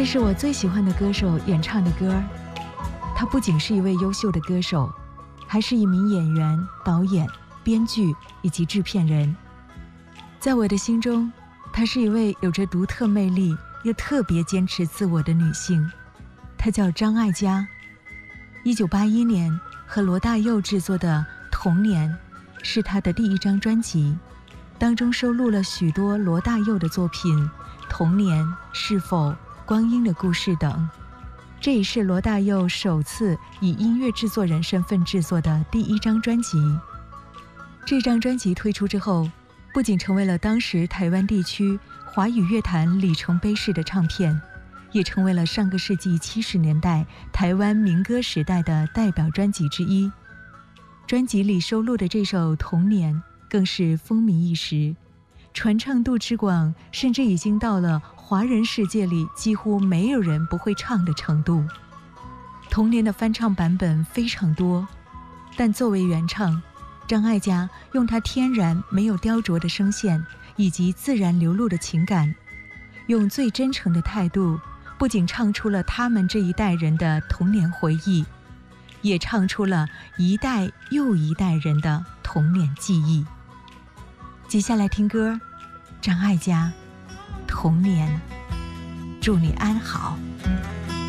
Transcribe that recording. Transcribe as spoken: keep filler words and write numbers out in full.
这是我最喜欢的歌手演唱的歌。他不仅是一位优秀的歌手，还是一名演员、导演、编剧以及制片人。在我的心中，她是一位有着独特魅力又特别坚持自我的女性。她叫张艾嘉。一九八一年和罗大佑制作的《童年》是她的第一张专辑，当中收录了许多罗大佑的作品，《童年》、《是否》、《光阴的故事》等。这也是罗大佑首次以音乐制作人身份制作的第一张专辑。这张专辑推出之后，不仅成为了当时台湾地区华语乐坛里程碑式的唱片，也成为了上个世纪七十年代台湾民歌时代的代表专辑之一。专辑里收录的这首《童年》更是风靡一时，传唱度之广，甚至已经到了华人世界里几乎没有人不会唱的程度。童年的翻唱版本非常多，但作为原唱，张艾嘉用她天然没有雕琢的声线以及自然流露的情感，用最真诚的态度，不仅唱出了他们这一代人的童年回忆，也唱出了一代又一代人的童年记忆。接下来听歌，张艾嘉《童年》，祝你安好。